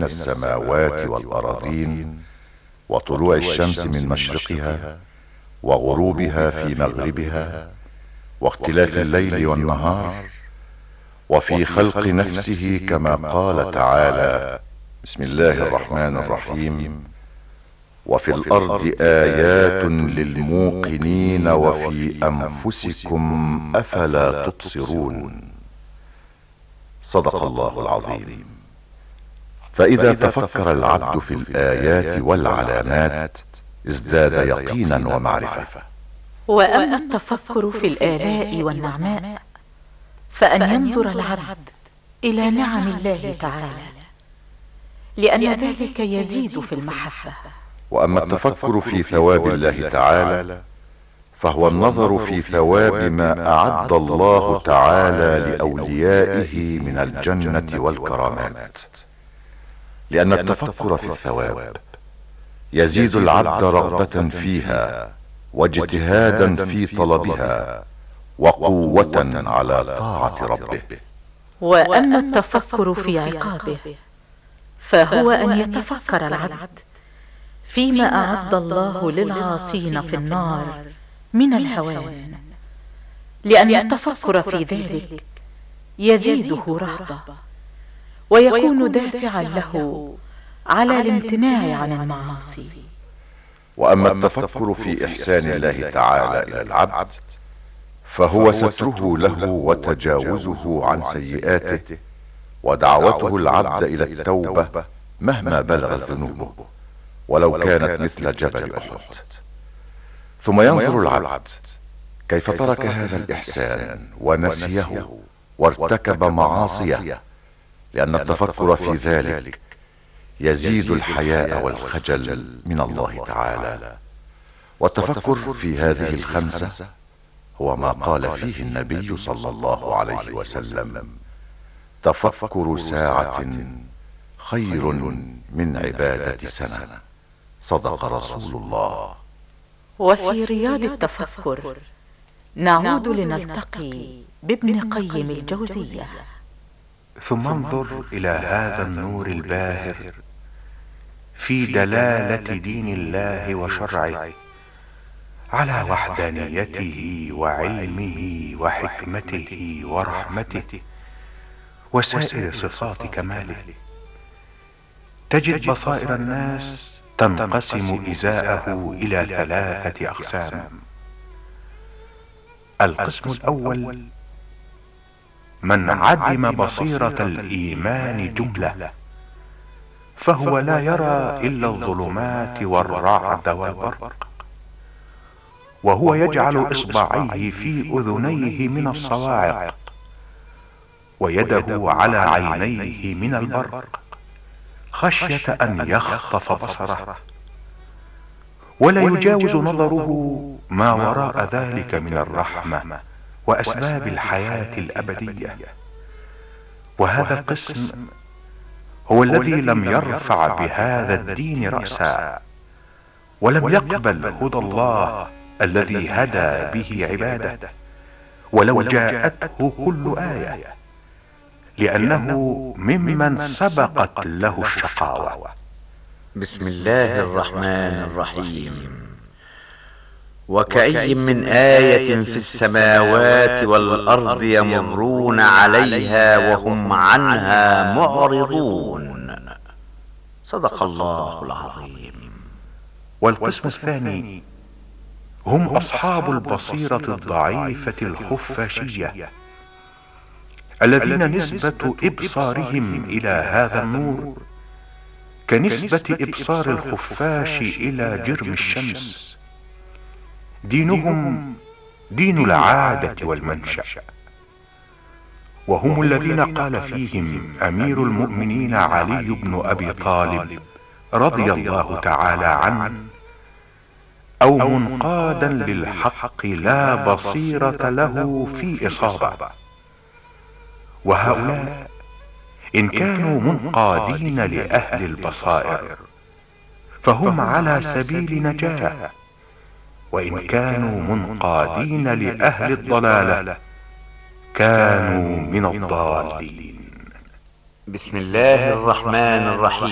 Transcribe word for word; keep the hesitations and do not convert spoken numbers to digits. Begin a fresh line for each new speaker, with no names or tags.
من السماوات والأراضين، وطلوع الشمس من مشرقها وغروبها في مغربها، واختلاف الليل والنهار، وفي خلق نفسه كما قال تعالى: بسم الله الرحمن الرحيم: وفي الأرض آيات للموقنين وفي أنفسكم أفلا تبصرون. صدق الله العظيم. فإذا تفكر العبد في الآيات والعلامات ازداد يقينا ومعرفة.
وأما التفكر في الآلاء والنعماء فأن ينظر العبد إلى نعم الله تعالى، لأن ذلك يزيد في المحبة.
وأما التفكر في ثواب الله تعالى فهو النظر في ثواب ما أعد الله تعالى لأوليائه من الجنة والكرامات، لأن التفكر في الثواب يزيد العبد رغبة فيها واجتهادا في طلبها وقوة على طاعة ربه.
وأما التفكر في عقابه فهو أن يتفكر العبد فيما أعد الله للعاصين في النار من الهوان، لأن التفكر في ذلك يزيده رهبة ويكون دافعا له على الامتناع عن المعاصي.
وأما التفكر في إحسان الله تعالى إلى العبد فهو ستره له وتجاوزه عن سيئاته ودعوته العبد إلى التوبة مهما بلغت ذنوبه ولو كانت مثل جبل أحد. ثم ينظر العبد كيف ترك هذا الإحسان ونسيه وارتكب معاصيه، لأن التفكر في ذلك يزيد الحياء والخجل من الله تعالى. والتفكر في هذه الخمسة هو ما قال فيه النبي صلى الله عليه وسلم: تفكر ساعة خير من عبادة سنة. صدق رسول الله.
وفي رياض التفكر نعود لنلتقي بابن قيم الجوزية.
ثم انظر إلى هذا النور الباهر في دلالة دين الله وشرعه على وحدانيته وعلمه وحكمته ورحمته وسائر صفات كماله. تجد بصائر الناس تنقسم إزاءه إلى ثلاثة أقسام. القسم الأول من عدم بصيرة الإيمان جملة، فهو لا يرى إلا الظلمات والرعد والبرق، وهو يجعل إصبعيه في أذنيه من الصواعق ويده على عينيه من البرق خشية أن يخطف بصره، ولا يجاوز نظره ما وراء ذلك من الرحمة وأسباب الحياة الأبدية. وهذا القسم هو الذي لم يرفع بهذا الدين رأسا، ولم يقبل هدى الله الذي هدى به عباده ولو جاءته كل آية، لأنه ممن سبقت له الشقاوة.
بسم الله الرحمن الرحيم. وكأي من آية في السماوات والأرض يمرون عليها وهم عنها معرضون. صدق الله العظيم.
والقسم الثاني هم أصحاب البصيرة الضعيفة الخفاشية، الذين نسبة إبصارهم إلى هذا النور كنسبة إبصار الخفاش إلى جرم الشمس. دينهم دين العادة والمنشأ، وهم الذين قال فيهم أمير المؤمنين علي بن أبي طالب رضي الله تعالى عنه: أو منقادا للحق لا بصيرة له في إصابة. وهؤلاء إن كانوا منقادين لأهل البصائر فهم على سبيل نجاة، وإن كانوا منقادين لأهل الضلالة كانوا من الضالين.
بسم الله الرحمن الرحيم.